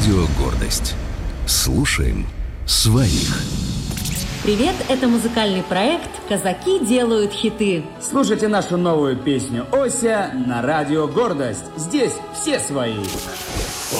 Радио «Гордость». Слушаем своих. Привет, это музыкальный проект «Казаки делают хиты». Слушайте нашу новую песню «Ося» на радио «Гордость». Здесь все свои.